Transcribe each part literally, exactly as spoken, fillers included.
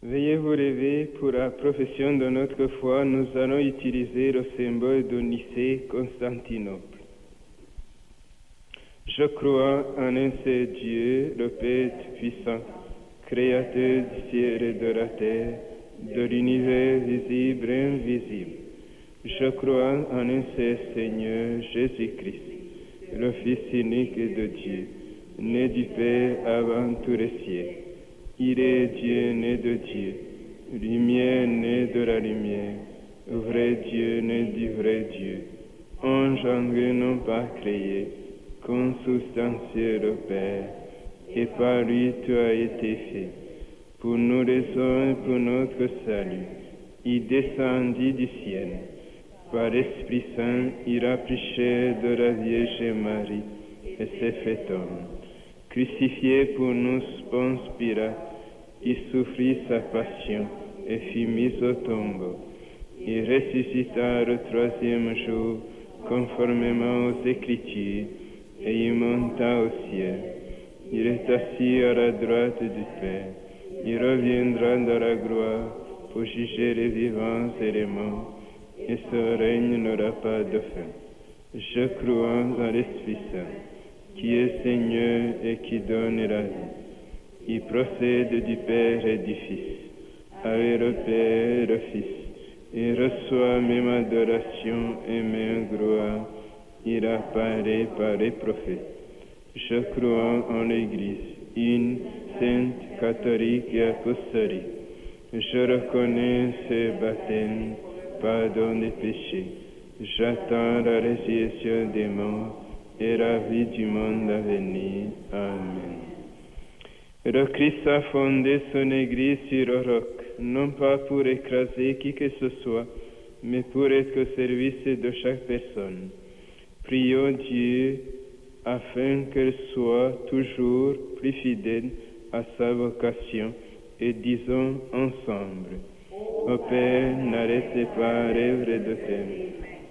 Veuillez vous lever pour la profession de notre foi. Nous allons utiliser le symbole de Nicée, Constantinople. Je crois en un seul Dieu, le Père puissant, créateur du ciel et de la terre, de l'univers visible et invisible. Je crois en un seul Seigneur, Jésus-Christ, le Fils unique de Dieu, né du Père avant tous les siècles. Il est Dieu né de Dieu, lumière né de la lumière, vrai Dieu né du vrai Dieu, engendré non pas créé, consubstantiel le Père, et par lui tout a été fait. Pour nous les hommes et pour notre salut, il descendit du ciel. Par l'Esprit Saint, il a pris chair de la Vierge Marie et s'est fait homme. Crucifié pour nous, Ponce Pilate, il souffrit sa passion et fut mis au tombeau. Il ressuscita le troisième jour, conformément aux Écritures, et il monta au ciel. Il est assis à la droite du Père. Il reviendra dans la gloire pour juger les vivants et les morts, et son règne n'aura pas de fin. Je crois dans l'Esprit Saint, qui est Seigneur et qui donne la vie. Il procède du Père et du Fils, avec le Père et le Fils. Il reçoit même adoration et même gloire. Il apparaît par les prophètes. Je crois en l'Église, une, sainte, catholique et apostolique. Je reconnais ce baptême, pardon des péchés. J'attends la résurrection des morts et la vie du monde à venir. Amen. Le Christ a fondé son Église sur le roc, non pas pour écraser qui que ce soit, mais pour être au service de chaque personne. Prions Dieu afin qu'elle soit toujours plus fidèle à sa vocation et disons ensemble, ô Père, n'arrêtez pas l'œuvre de t'aimer.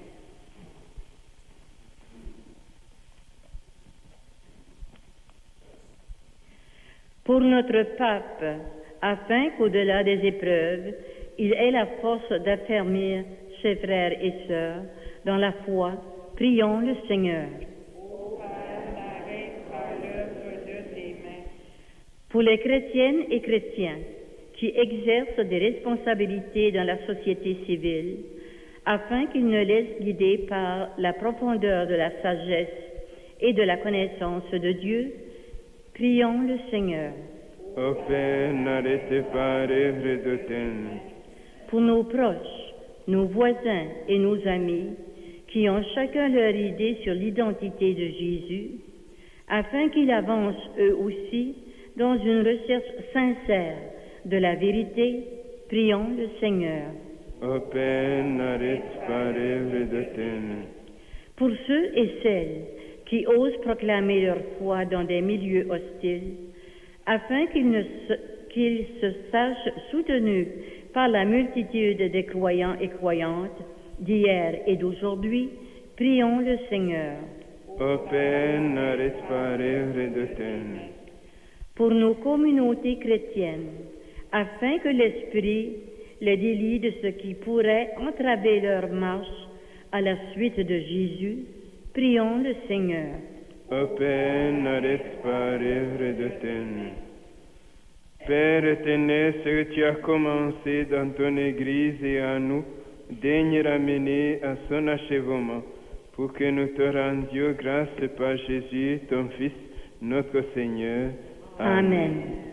Pour notre pape, afin qu'au-delà des épreuves, il ait la force d'affermir ses frères et sœurs dans la foi, prions le Seigneur. Ô Père, n'arrête pas l'œuvre de tes mains. Pour les chrétiennes et chrétiens qui exercent des responsabilités dans la société civile, afin qu'ils ne laissent guider par la profondeur de la sagesse et de la connaissance de Dieu, prions le Seigneur. Ô Père, n'arrêtez pas l'œuvre de tes mains. Pour nos proches, nos voisins et nos amis, qui ont chacun leur idée sur l'identité de Jésus, afin qu'ils avancent eux aussi dans une recherche sincère de la vérité, prions le Seigneur. Ô Père, n'arrête pas l'œuvre de tes mains. Pour ceux et celles qui osent proclamer leur foi dans des milieux hostiles, afin qu'ils, ne se, qu'ils se sachent soutenus par la multitude des croyants et croyantes d'hier et d'aujourd'hui, prions le Seigneur. Ô Père, n'arrête pas l'œuvre de tes mains. Pour nos communautés chrétiennes, afin que l'Esprit les délie de ce qui pourrait entraver leur marche à la suite de Jésus, prions le Seigneur. Ô Père, n'arrête pas l'œuvre de tes mains. Père éternel, ce que tu as commencé dans ton Église et en nous, daigne ramener à son achèvement, pour que nous te rendions grâce par Jésus, ton Fils, notre Seigneur. Amen. Amen.